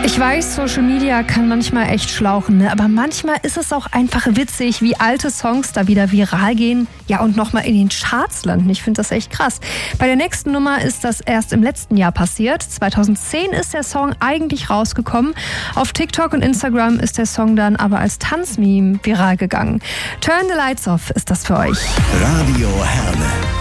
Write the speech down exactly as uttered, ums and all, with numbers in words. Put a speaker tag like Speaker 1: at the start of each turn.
Speaker 1: Ich weiß, Social Media kann manchmal echt schlauchen, ne? Aber manchmal ist es auch einfach witzig, wie alte Songs da wieder viral gehen, ja, und nochmal in den Charts landen. Ich finde das echt krass. Bei der nächsten Nummer ist das erst im letzten Jahr passiert. zweitausendzehn ist der Song eigentlich rausgekommen. Auf TikTok und Instagram ist der Song dann aber als Tanzmeme viral gegangen. Turn the Lights Off ist das für euch.
Speaker 2: Radio Herne.